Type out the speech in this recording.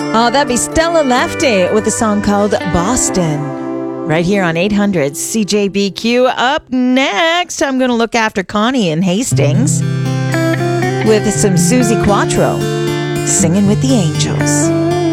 Oh, that'd be Stella Lefty with a song called Boston. Right here on 800 CJBQ. Up next, I'm going to look after Connie in Hastings with some Susie Quattro, Singing with the Angels.